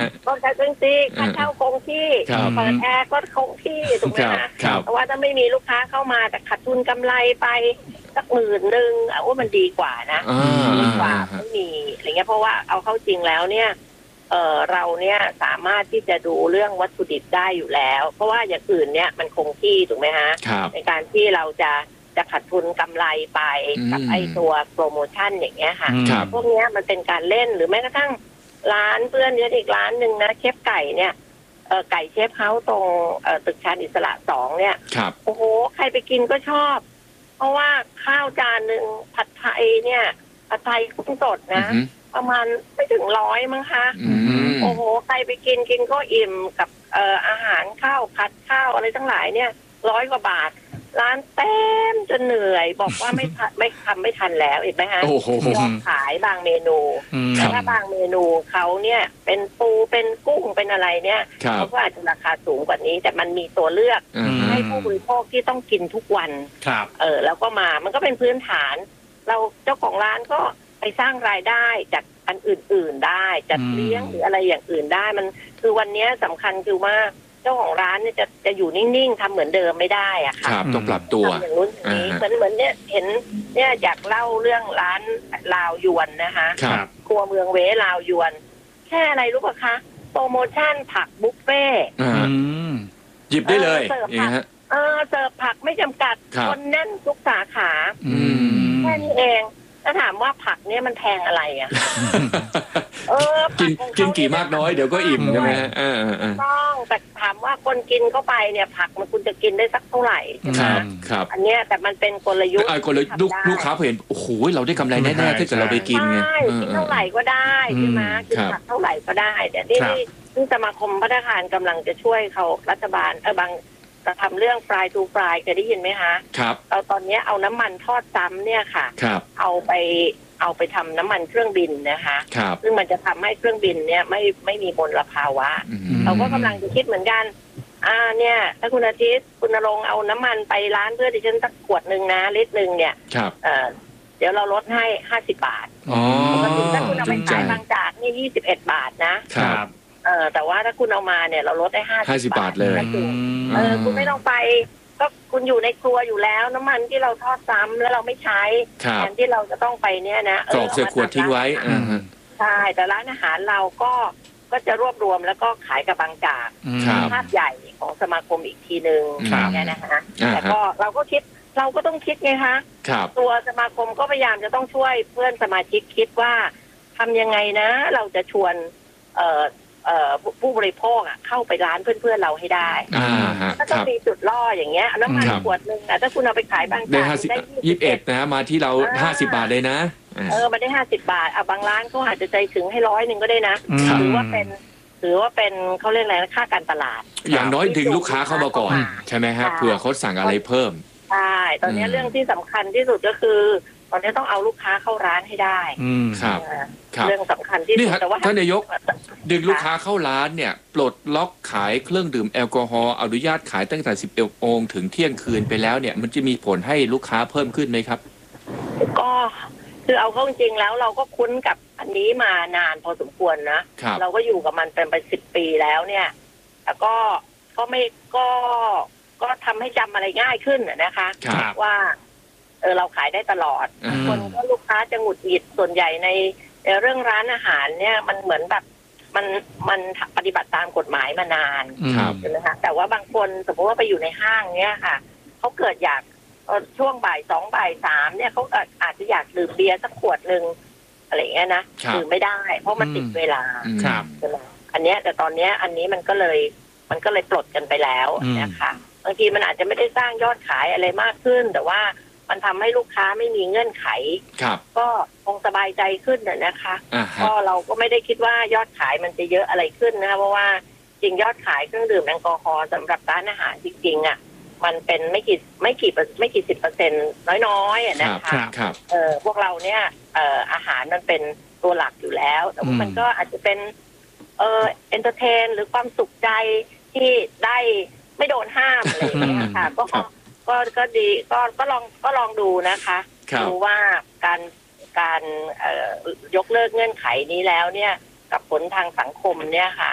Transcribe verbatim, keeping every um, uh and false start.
ะก็ใช้เครื่องซีค่าเช่าคงที่เปิดแอร์ก็คงที่ถูกไหมคะเพราะว่าถ้าไม่มีลูกค้าเข้ามาแต่ขาดทุนกำไรไปสักหมื่นหนึ่งอ่ะว่ามันดีกว่านะดีกว่าไม่มีอะไรเงี้ยเพราะว่าเอาเข้าจริงแล้วเนี่ยเออเราเนี่ยสามารถที่จะดูเรื่องวัตถุดิบได้อยู่แล้วเพราะว่าอย่างอื่นเนี่ยมันคงที่ถูกไหมฮะในการที่เราจะจะขาดทุนกำไรไปกับไอ้ตัวโปรโมชั่นอย่างเงี้ยค่ะพวกเนี้ยมันเป็นการเล่นหรือแม้กระทั่งร้านเพื่อนเนี่ยอีกร้านหนึ่งนะเชฟไก่เนี่ยเออไก่เชฟเฮาส์ตรงเออตึกชานอิสระสองเนี่ยโอ้โหใครไปกินก็ชอบเพราะว่าข้าวจานหนึ่งผัดไทยเนี่ยผัดไทยกุ้งสดนะประมาณไม่ถึงร้อยมั้งคะโอ้โหใครไปกินกินก็อิ่มกับเอ่ออาหารข้าวผัดข้าวอะไรทั้งหลายเนี่ยร้อยกว่าบาทร้านเต็มจนเหนื่อยบอกว่าไม่ไม่ทำไม่ทันแล้วเห็นไหมฮะยอมขายบางเมนูแต่ถ้าบางเมนูเขาเนี่ยเป็นปูเป็นกุ้งเป็นอะไรเนี่ยเขาก็อาจจะราคาสูงกว่านี้แต่มันมีตัวเลือกให้ผู้บริโภคที่ต้องกินทุกวันเออแล้วก็มามันก็เป็นพื้นฐานเราเจ้าของร้านก็ไปสร้างรายได้จากอันอื่นๆได้จัดเลี้ยงหรืออะไรอย่างอื่นได้มันคือวันนี้สำคัญคือว่าเจ้าของร้านเนี่ยจะจะอยู่นิ่งๆทำเหมือนเดิมไม่ได้อะค่ะต้องปรับตัวทำอย่างนู้นอย่างนี้เหมือนเหมือนเนี่ยเห็นเนี่ยอยากเล่าเรื่องร้านลาวยวนนะคะครัวเมืองเวลาวยวนแค่อะไรรู้ป่ะคะโปรโมชั่นผักบุฟเฟ่หยิบได้เลยเออเสิร์ฟผักไม่จำกัดคนแน่นทุกสาขาแค่นี้เองถ้าถามว่าผักเนี่ยมันแพงอะไรอ่ะเออกินกินกี่มากน้อยเดี๋ยวก็อิ่มใช่ไหมเออต้องแต่ถามว่าคนกินเข้าไปเนี่ยผักมันคุณจะกินได้สักเท่าไหร่ใช่ไหมครับอันเนี้ยแต่มันเป็นกลยุทธ์กลยุทธ์ลูกค้าเห็นโอ้โหเราได้กำไรแน่ๆถ้าเกิดเราไปกินไงกินเท่าไหร่ก็ได้ใช่ไหมกินผักเท่าไหร่ก็ได้เดี๋ยวนี่ที่สมาคมพัฒนาคารกำลังจะช่วยเขารัฐบาลเออบางจะทำเรื่องฟรายทูฟรายเคยได้ยินไหมคะครับเราตอนนี้เอาน้ำมันทอดซ้ำเนี่ยค่ะเอาไปเอาไปทำน้ำมันเครื่องบินนะคะซึ่งมันจะทำให้เครื่องบินเนี่ยไม่ไม่มีมลภาวะเราก็กำลังจะคิดเหมือนกันอ่าเนี่ยถ้าคุณอาทิตย์คุณณรงค์เอาน้ำมันไปร้านเพื่อที่ฉันสักขวดหนึ่งนะลิตรหนึ่งเนี่ยเอ่อเดี๋ยวเราลดให้ห้าสิบบาทปกติถ้าคุณเอาไปขายบางจากนี่ยี่สิบเอ็ดบาทนะครับเออแต่ว่าถ้าคุณเอามาเนี่ยเราลดได้ห้าสิบบาทเลยเออคุณไม่ต้องไปก็คุณอยู่ในครัวอยู่แล้วน้ำมันที่เราทอดซ้ำแล้วเราไม่ใช้แทนที่เราจะต้องไปเนี่ยนะกรอกใส่ขวดทิ้งไว้ใช่แต่ร้านอาหารเราก็ก็จะรวบรวมแล้วก็ขายกับบางจากภาพใหญ่ของสมาคมอีกทีหนึ่งเนี่ยนะคะแต่ก็เราก็คิดเราก็ต้องคิดไงคะตัวสมาคมก็พยายามจะต้องช่วยเพื่อนสมาชิกคิดว่าทำยังไงนะเราจะชวนเอ่อเอ่อผู้บริโภคอ่ะเข้าไปร้านเพื่อนๆเราให้ได้ถ้าต้องมีจุดล่ออย่างเงี้ยน้ำมันขวดนึงอ่ะถ้าคุณเอาไปขายบางจากได้ยี่สิบเอ็ดนะมาที่เราห้าสิบบาทเลยนะเออมาได้ห้าสิบบาทอ่ะบางร้านเขาอาจจะใจถึงให้ร้อยหนึ่งก็ได้นะถือว่าเป็นถือว่าเป็นเขาเรียกอะไรค่าการตลาดอย่างน้อยดึงลูกค้าเข้ามาก่อนใช่ไหมฮะเผื่อเขาสั่งอะไรเพิ่มใช่ตอนนี้เรื่องที่สำคัญที่สุดก็คือตอนนี้ต้องเอาลูกค้าเข้าร้านให้ได้ครับเรื่องสำคัญที่สุดแต่ว่าท่านนายกดึงลูกค้าเข้าร้านเนี่ยปลดล็อกขายเครื่องดื่มแอลกอฮอล์อนุญาตขายตั้งแต่สิบเอ็ดโมงถึงเที่ยงคืนไปแล้วเนี่ยมันจะมีผลให้ลูกค้าเพิ่มขึ้นไหมครับก็คือเอาเข้าจริงแล้วเราก็คุ้นกับอันนี้มานานพอสมควรนะเราก็อยู่กับมันเป็นไปสิบปีแล้วเนี่ยแล้วก็ก็ไม่ก็ก็ทำให้จำอะไรง่ายขึ้นนะคะว่าเออเราขายได้ตลอดคนก็ลูกค้าจะหงุดหงิดส่วนใหญ่ในเรื่องร้านอาหารเนี่ยมันเหมือนแบบมันมันปฏิบัติตามกฎหมายมานานใช่ไหมคะแต่ว่าบางคนสมมติว่าไปอยู่ในห้างเนี่ยค่ะเขาเกิดอยากช่วงบ่ายสองบ่ายสามเนี่ยเขาอาจจะอยากดื่มเบียร์สักขวดหนึ่งอะไรเงี้ยนะดื่มไม่ได้เพราะมันติดเวลาใช่ไหมอันเนี้ยแต่ตอนเนี้ยอันนี้มันก็เลยมันก็เลยปลดกันไปแล้วนะคะบางทีมันอาจจะไม่ได้สร้างยอดขายอะไรมากขึ้นแต่ว่ามันทำให้ลูกค้าไม่มีเงื่อนไขก็คงสบายใจขึ้นนะคะก็เราก็ไม่ได้คิดว่ายอดขายมันจะเยอะอะไรขึ้นนะคะเพราะว่าจริงยอดขายเครื่องดื่มแอลกอฮอล์สำหรับร้านอาหารจริงๆอ่ะมันเป็นไม่กี่ไม่กี่ไม่กี่สิบเปอร์เซ็นต์น้อยๆนะคะเออพวกเราเนี่ยเอ่ออาหารมันเป็นตัวหลักอยู่แล้วแต่ว่ามันก็อาจจะเป็นเอ่อเอนเตอร์เทนหรือความสุขใจที่ได้ไม่โดนห้ามอะไรอย่างเงี้ยค่ะก็ก็ก็ดีก็ก็ลองก็ลองดูนะคะดูว่าการการยกเลิกเงื่อนไขนี้แล้วเนี่ยกับผลทางสังคมเนี่ยค่ะ